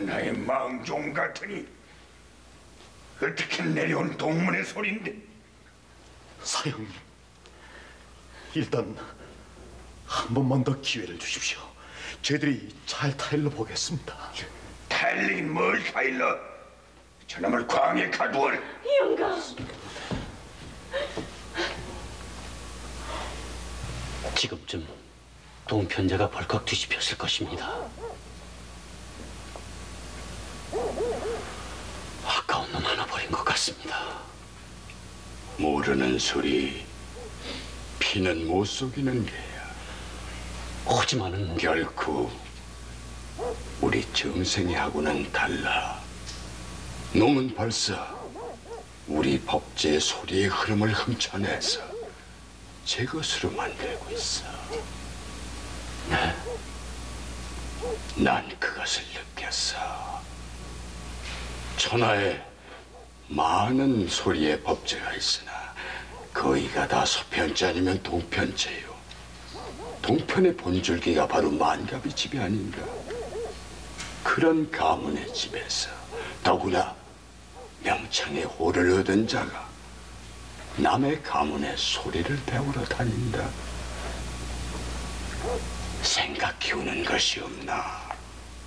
천하의 망종 같으니 어떻게 내려온 동문의 소리인데? 사형님, 일단 한 번만 더 기회를 주십시오. 저희들이 잘 타일러 보겠습니다. 타일르긴 뭘 타일러? 저놈을 광에 가두어라. 영감. 지금쯤 동편제가 벌컥 뒤집혔을 것입니다. 아까운 놈 하나 버린 것 같습니다. 모르는 소리. 피는 못 속이는 게야. 하지만은 결코 우리 정생이하고는 달라. 놈은 벌써 우리 법제의 소리의 흐름을 훔쳐내서 제 것으로 만들고 있어. 네? 난 그것을 느꼈어. 천하에 많은 소리의 법제가 있으나 거의가 다 서편제 아니면 동편제요. 동편의 본줄기가 바로 만갑의 집이 아닌가. 그런 가문의 집에서 더구나 명창의 호를 얻은 자가 남의 가문의 소리를 배우러 다닌다. 생각 키우는 것이 없나?